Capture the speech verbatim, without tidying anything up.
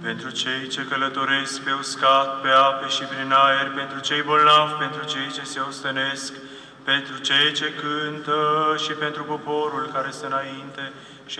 pentru cei ce călătoresc pe uscat, pe ape și prin aer, pentru cei bolnavi, pentru cei ce se ostenesc, pentru cei ce cântă și pentru poporul care stă înainte și